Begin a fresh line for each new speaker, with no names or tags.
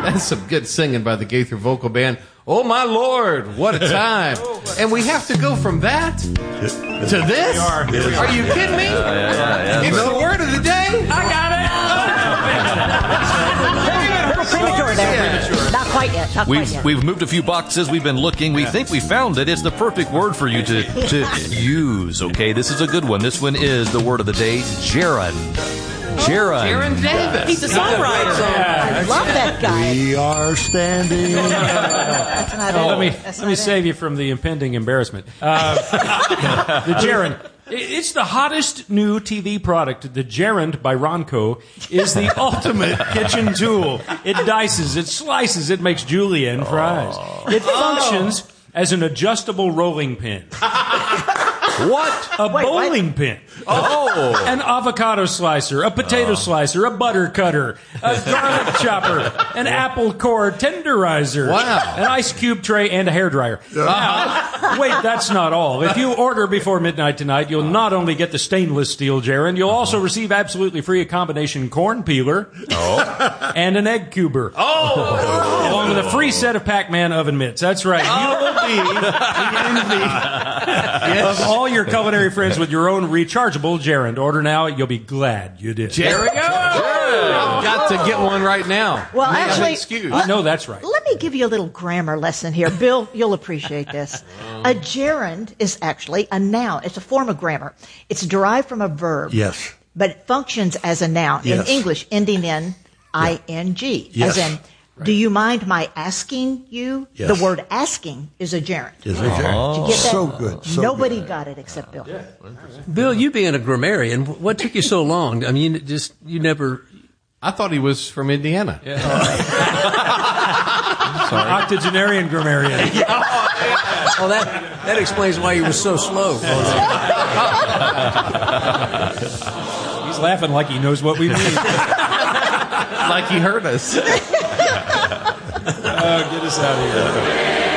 That's some good singing by the Gaither Vocal Band. Oh, my Lord, what a time. And we have to go from that to this? Are you kidding me? It's the word of the day. I got it.
Premature there. Not quite yet. Not quite yet.
We've moved a few boxes. We've been looking. We think we found it. It's the perfect word for you to use. Okay, this is a good one. This one is the word of the day, gerund. Gerund.
Jaron Davis.
He's a songwriter. I love that guy.
We are standing.
That's not it.
Let me save you from the impending embarrassment. The gerund. It's the hottest new TV product. The Gerund by Ronco is the ultimate kitchen tool. It dices, it slices, it makes julienne fries. It functions as an adjustable rolling pin.
What?
A bowling pin.
Oh.
An avocado slicer, a potato slicer, a butter cutter, a garlic chopper, an apple core tenderizer, an ice cube tray, and a hairdryer. Now, wait, that's not all. If you order before midnight tonight, you'll not only get the stainless steel gerund, you'll also receive absolutely free a combination corn peeler and an egg cuber. Along with a free set of Pac-Man oven mitts. That's right. You will be the envy of all your culinary friends with your own rechargeable gerund. Order now. You'll be glad you did.
There we go. I've got to get one right now.
Well, actually,
excuse.
I know that's right.
let me give you a little grammar lesson here. Bill, you'll appreciate this. A gerund is actually a noun. It's a form of grammar. It's derived from a verb.
Yes.
But it functions as a noun.
Yes.
In English, ending in ing.
Yes.
As in, do you mind my asking you?
Yes.
The word asking is a gerund.
Is it gerund?
Did you get that?
So good. So
Nobody
good.
got it except Bill.
Bill, you being a grammarian, what took you so long? I mean, you never...
I thought he was from Indiana.
Octogenarian grammarian.
Oh, that explains why you were so slow.
He's laughing like he knows what we mean.
Like he heard us.
Get us out of here.